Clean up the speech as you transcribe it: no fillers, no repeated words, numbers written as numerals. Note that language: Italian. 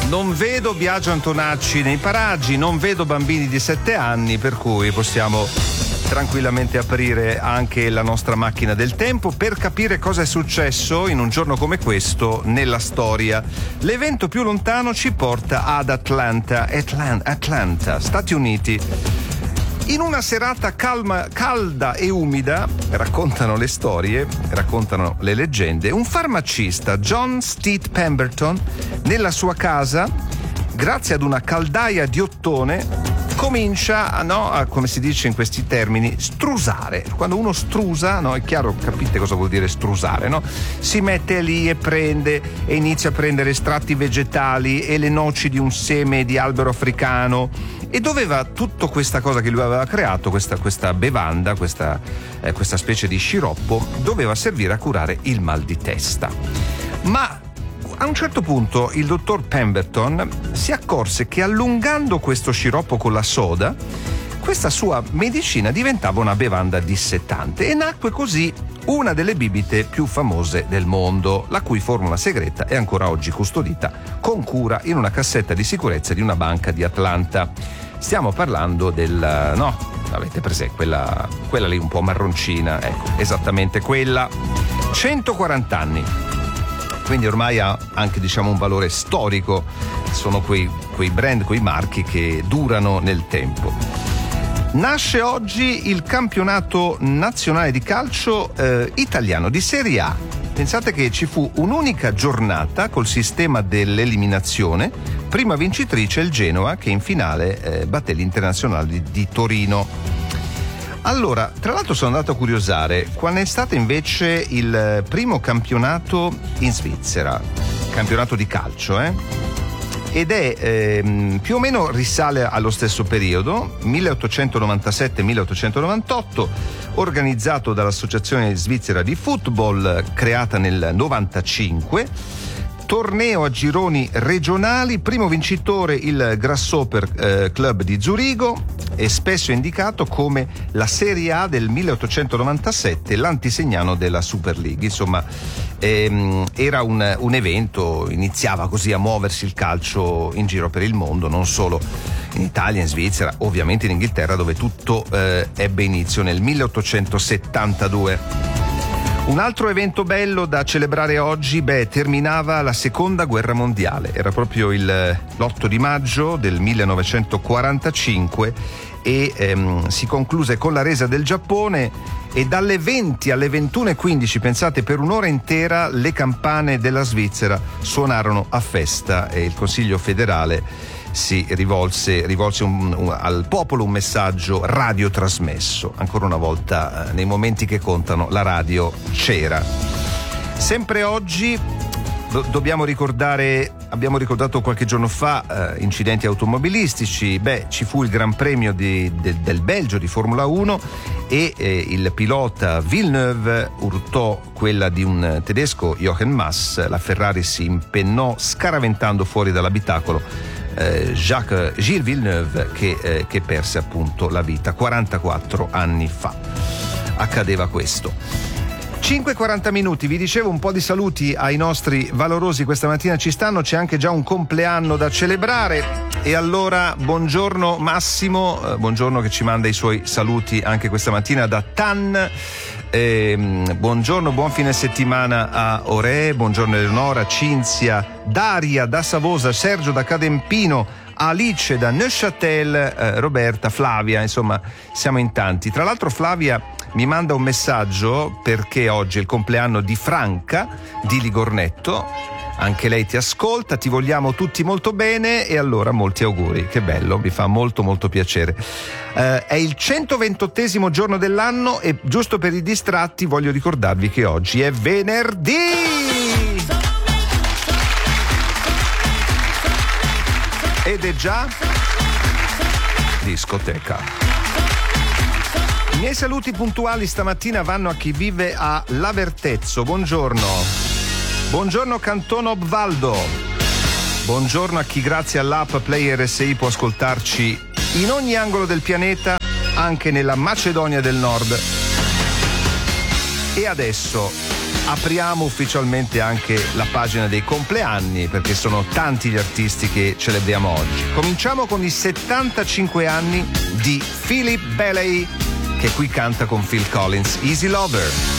Non vedo Biagio Antonacci nei paraggi, non vedo bambini di 7 anni, per cui possiamo tranquillamente aprire anche la nostra macchina del tempo per capire cosa è successo in un giorno come questo nella storia. L'evento più lontano ci porta ad Atlanta, Stati Uniti. In una serata calda e umida, raccontano le storie, raccontano le leggende, un farmacista, John Steed Pemberton, nella sua casa, grazie ad una caldaia di ottone, comincia a, come si dice in questi termini, strusare. Quando uno strusa, no, è chiaro, capite cosa vuol dire strusare, no? Si mette lì e prende e inizia a prendere estratti vegetali e le noci di un seme di albero africano, e doveva tutta questa cosa che lui aveva creato, questa bevanda, questa specie di sciroppo, doveva servire a curare il mal di testa. Ma a un certo punto il dottor Pemberton si accorse che allungando questo sciroppo con la soda, questa sua medicina diventava una bevanda dissettante, e nacque così una delle bibite più famose del mondo, la cui formula segreta è ancora oggi custodita con cura in una cassetta di sicurezza di una banca di Atlanta. Stiamo parlando avete presente quella lì un po' marroncina, ecco, esattamente quella. 140 anni. Quindi ormai ha anche, diciamo, un valore storico. Sono quei brand, quei marchi che durano nel tempo. Nasce oggi il campionato nazionale di calcio italiano di Serie A. Pensate che ci fu un'unica giornata col sistema dell'eliminazione, prima vincitrice il Genoa, che in finale batté l'Internazionale di Torino. Allora, tra l'altro sono andato a curiosare quando è stato invece il primo campionato in Svizzera, campionato di calcio, ed è più o meno risale allo stesso periodo, 1897-1898, organizzato dall'Associazione Svizzera di Football, creata nel 95. Torneo a gironi regionali, primo vincitore il Grasshopper Club di Zurigo, e spesso indicato come la Serie A del 1897, l'antisignano della Super League. Insomma, era un evento, iniziava così a muoversi il calcio in giro per il mondo, non solo in Italia, in Svizzera, ovviamente in Inghilterra, dove tutto ebbe inizio nel 1872. Un altro evento bello da celebrare oggi, terminava la seconda guerra mondiale, era proprio l'8 di maggio del 1945 e si concluse con la resa del Giappone, e dalle 20 alle 21:15, pensate, per un'ora intera le campane della Svizzera suonarono a festa, e il Consiglio federale si rivolse al popolo un messaggio radiotrasmesso. Ancora una volta, nei momenti che contano, la radio c'era. Sempre oggi dobbiamo ricordare, abbiamo ricordato qualche giorno fa, incidenti automobilistici. Ci fu il Gran Premio del Belgio di Formula 1 e il pilota Villeneuve urtò quella di un tedesco, Jochen Mass. La Ferrari si impennò scaraventando fuori dall'abitacolo Gilles Villeneuve, che perse appunto la vita 44 anni fa. Accadeva questo. 5:40 minuti, vi dicevo un po' di saluti ai nostri valorosi questa mattina ci stanno, c'è anche già un compleanno da celebrare, e allora buongiorno Massimo, buongiorno, che ci manda i suoi saluti anche questa mattina da Tan. Buongiorno, buon fine settimana a Ore, buongiorno Eleonora, Cinzia, Daria da Savosa, Sergio da Cadempino, Alice da Neuchâtel, Roberta, Flavia, insomma siamo in tanti. Tra l'altro Flavia mi manda un messaggio perché oggi è il compleanno di Franca di Ligornetto, anche lei ti ascolta, ti vogliamo tutti molto bene, e allora molti auguri, che bello, mi fa molto molto piacere. È il 128° giorno dell'anno, e giusto per i distratti voglio ricordarvi che oggi è venerdì! Ed è già discoteca. I miei saluti puntuali stamattina vanno a chi vive a Lavertezzo. Buongiorno. Buongiorno Canton Obvaldo. Buongiorno a chi grazie all'app Play RSI può ascoltarci in ogni angolo del pianeta, anche nella Macedonia del Nord. E adesso apriamo ufficialmente anche la pagina dei compleanni, perché sono tanti gli artisti che celebriamo oggi. Cominciamo con i 75 anni di Philip Bailey, che qui canta con Phil Collins, Easy Lover.